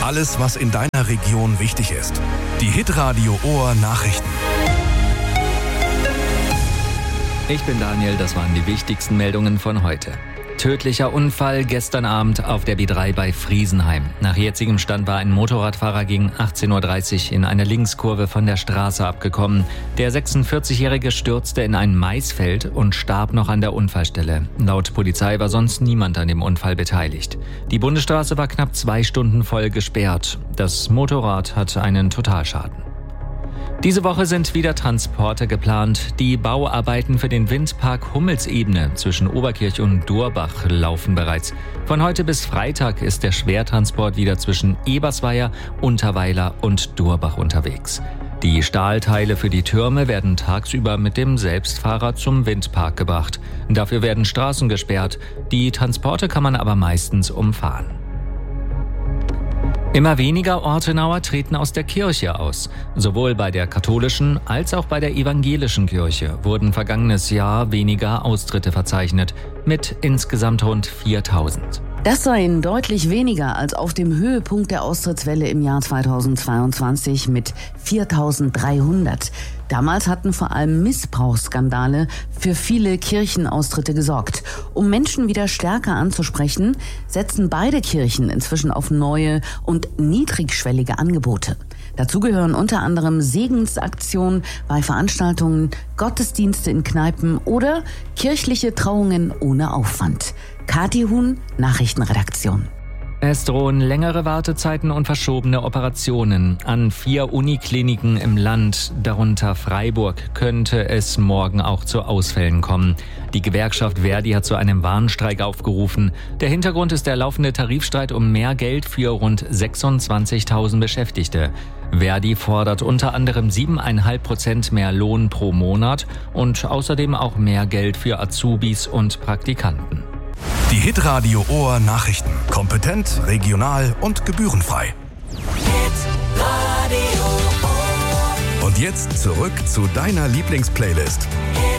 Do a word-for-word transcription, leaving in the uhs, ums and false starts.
Alles, was in deiner Region wichtig ist. Die Hitradio Ohr Nachrichten. Ich bin Daniel, das waren die wichtigsten Meldungen von heute. Tödlicher Unfall gestern Abend auf der B drei bei Friesenheim. Nach jetzigem Stand war ein Motorradfahrer gegen achtzehn Uhr dreißig in einer Linkskurve von der Straße abgekommen. Der sechsundvierzigjährige stürzte in ein Maisfeld und starb noch an der Unfallstelle. Laut Polizei war sonst niemand an dem Unfall beteiligt. Die Bundesstraße war knapp zwei Stunden voll gesperrt. Das Motorrad hat einen Totalschaden. Diese Woche sind wieder Transporte geplant. Die Bauarbeiten für den Windpark Hummelsebene zwischen Oberkirch und Durbach laufen bereits. Von heute bis Freitag ist der Schwertransport wieder zwischen Ebersweier, Unterweiler und Durbach unterwegs. Die Stahlteile für die Türme werden tagsüber mit dem Selbstfahrer zum Windpark gebracht. Dafür werden Straßen gesperrt. Die Transporte kann man aber meistens umfahren. Immer weniger Ortenauer treten aus der Kirche aus. Sowohl bei der katholischen als auch bei der evangelischen Kirche wurden vergangenes Jahr weniger Austritte verzeichnet, mit insgesamt rund viertausend. Das seien deutlich weniger als auf dem Höhepunkt der Austrittswelle im Jahr zweitausendzweiundzwanzig mit viertausenddreihundert. Damals hatten vor allem Missbrauchsskandale für viele Kirchenaustritte gesorgt. Um Menschen wieder stärker anzusprechen, setzen beide Kirchen inzwischen auf neue und niedrigschwellige Angebote. Dazu gehören unter anderem Segensaktionen bei Veranstaltungen, Gottesdienste in Kneipen oder kirchliche Trauungen ohne Aufwand. Kathi Huhn, Nachrichtenredaktion. Es drohen längere Wartezeiten und verschobene Operationen. An vier Unikliniken im Land, darunter Freiburg, könnte es morgen auch zu Ausfällen kommen. Die Gewerkschaft Verdi hat zu einem Warnstreik aufgerufen. Der Hintergrund ist der laufende Tarifstreit um mehr Geld für rund sechsundzwanzigtausend Beschäftigte. Verdi fordert unter anderem sieben Komma fünf Prozent mehr Lohn pro Monat und außerdem auch mehr Geld für Azubis und Praktikanten. Die Hitradio Ohr Nachrichten. Kompetent, regional und gebührenfrei. Hitradio Ohr. Und jetzt zurück zu deiner Lieblingsplaylist. Hit